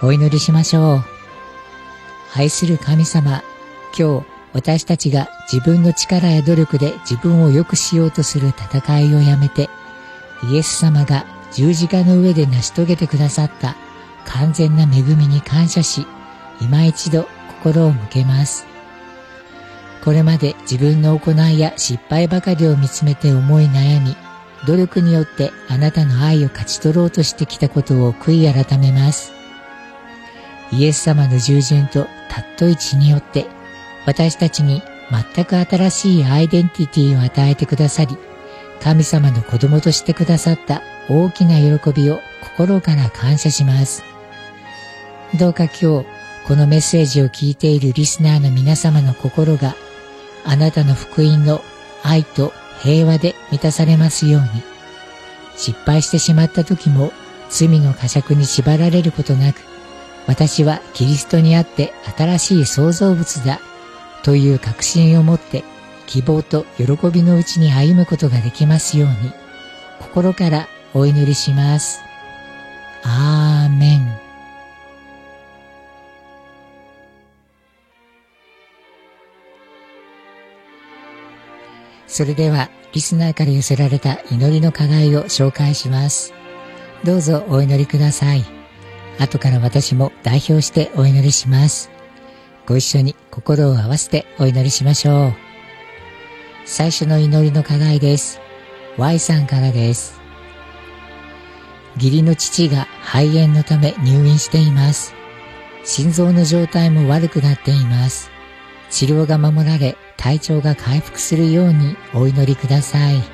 お祈りしましょう。愛する神様、今日私たちが自分の力や努力で自分を良くしようとする戦いをやめて、イエス様が十字架の上で成し遂げてくださった完全な恵みに感謝し、今一度心を向けます。これまで自分の行いや失敗ばかりを見つめて思い悩み、努力によってあなたの愛を勝ち取ろうとしてきたことを悔い改めます。イエス様の従順と尊い血によって私たちに全く新しいアイデンティティを与えてくださり、神様の子供としてくださった大きな喜びを心から感謝します。どうか今日このメッセージを聞いているリスナーの皆様の心があなたの福音の愛と平和で満たされますように。失敗してしまった時も罪の呵責に縛られることなく、私はキリストにあって新しい創造物だという確信を持って希望と喜びのうちに歩むことができますように、心からお祈りします。アーメン。それではリスナーから寄せられた祈りの課題を紹介します。どうぞお祈りください。後から私も代表してお祈りします。ご一緒に心を合わせてお祈りしましょう。最初の祈りの課題です。Y さんからです。義理の父が肺炎のため入院しています。心臓の状態も悪くなっています。治療が守られ、体調が回復するようにお祈りください。